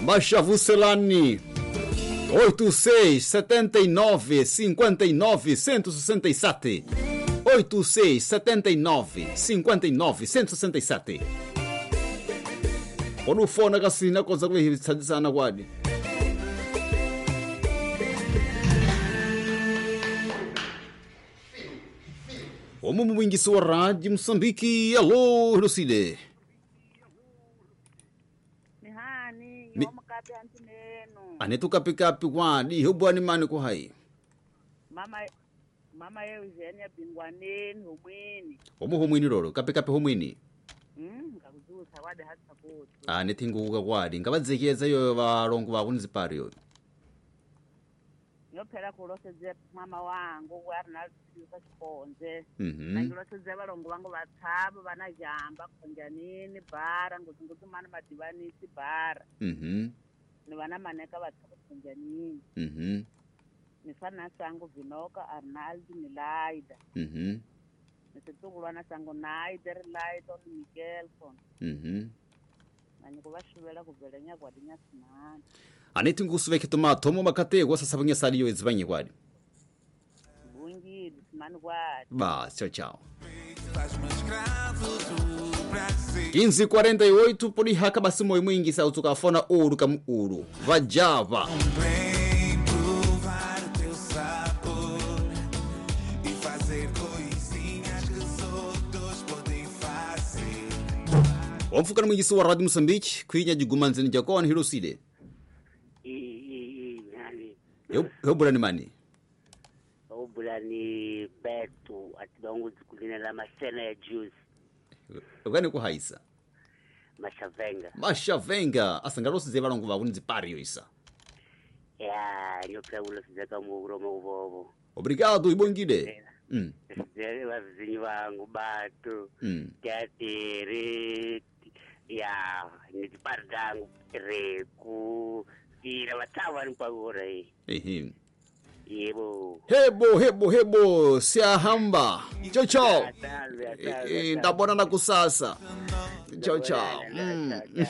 Mashavuselani 867959-167 8679-59-167 Onufona kasina koza kuhitsadzana kwadi Omumu mwingisi wa Rádio Moçambique. Alô, Lucide. Nihani, yoma kapi antineno. Anetu kapi kwadi, hubwani mani kuhai. Mama Eugenia Bingwaneni humwini. Omu humwini lolo, kapi humwini. Ngakuzusa wade hata kutu. Anetinguka kwadi, ngabadzekeza yo balongo bakunzipari yo. Nyopera kuloseze mama wangu warna kuka chiponze. Mhm. Ngiloseze balongo wangu bathabo banajamba konjanini bara nguzuzu mana madivanisi bara. Mhm. Ni bana maneka bathabo konjanini. Mhm. Nifana sangu Vinoka Arnaldo Nilaida. Mhm. Nisitukulwana sangu Naider Laidon Miguelson. Mhm. Nani kubashubela kubelenya kwa dinya simani. Anetingusu veke tomato mo makatego sasa banya saliyo ezibanye kwadi. Bungi simani kwadi. Ba, tchau. 15:48 poli haka basi moyo mwingi sa utukafona ouro kamu ouro. Vajava. Wamfukana mwingisi wa Radio Moçambique kwinya jigumanzeni jakoni Hiloside. Yobulani mani. Obulani Beto atidongo zikulina la masena ya juice. Ugani kuhaisa. Mashavenga asangalosi zebalongo bakunzipari yo isa. Ya, nyopra ulo sizaka mugro mubobo. Obrigado ibongide. Zere wazinyi wangu Bato. Teatere ya nitipardangu reku ira watawa mpagora hii. Yebo. Hebo siahamba. Chao. Ndabona na kusasa. Chao.